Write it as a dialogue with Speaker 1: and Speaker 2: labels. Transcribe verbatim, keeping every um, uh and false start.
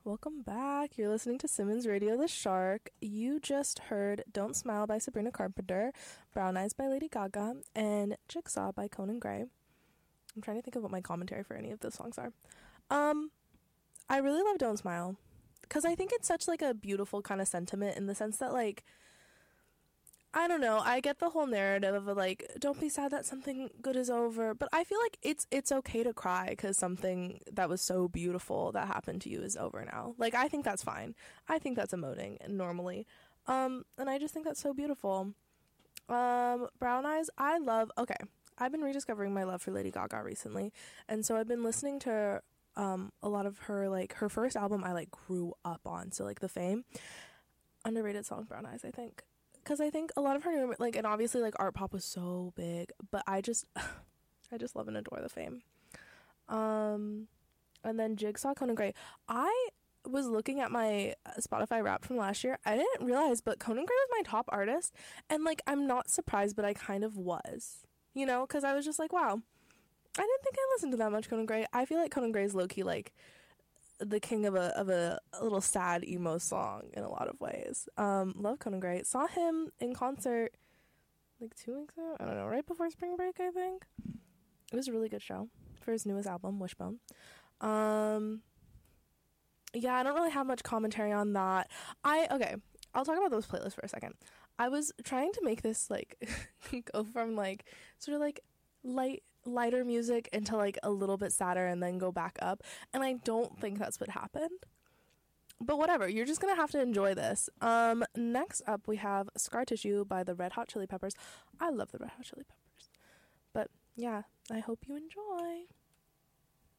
Speaker 1: Welcome back. You're listening to Simmons Radio The Shark. You just heard Don't Smile by Sabrina Carpenter, Brown Eyes by Lady Gaga, and Jigsaw by Conan Gray. I'm trying to think of what my commentary for any of those songs are. Um, I really love Don't Smile because I think it's such like a beautiful kind of sentiment in the sense that like, I don't know, I get the whole narrative of like, don't be sad that something good is over, but I feel like it's it's okay to cry because something that was so beautiful that happened to you is over now. Like, I think that's fine. I think that's emoting normally. Um, and I just think that's so beautiful. Um, Brown Eyes, I love, okay, I've been rediscovering my love for Lady Gaga recently, and so I've been listening to um, a lot of her, like, her first album I, like, grew up on, so, like, The Fame. Underrated song, Brown Eyes, I think. Because I think a lot of her new, like, and obviously, like, art pop was so big, but I just, I just love and adore The Fame. Um, and then Jigsaw, Conan Gray. I was looking at my Spotify Wrapped from last year. I didn't realize, but Conan Gray was my top artist, and, like, I'm not surprised, but I kind of was, you know, because I was just like, wow, I didn't think I listened to that much Conan Gray. I feel like Conan Gray is low-key, like, the king of a of a, a little sad emo song in a lot of ways. Um, love Conan Gray. Saw him in concert like two weeks ago. I don't know, right before spring break, I think. It was a really good show for his newest album, Wishbone. Um, yeah, I don't really have much commentary on that. I okay, I'll talk about those playlists for a second. I was trying to make this like go from like sort of like light lighter music into like a little bit sadder and then go back up, and I don't think that's what happened, but whatever, you're just gonna have to enjoy this. Um next up we have Scar Tissue by the Red Hot Chili Peppers. I love the Red Hot Chili Peppers, but yeah, I hope you enjoy.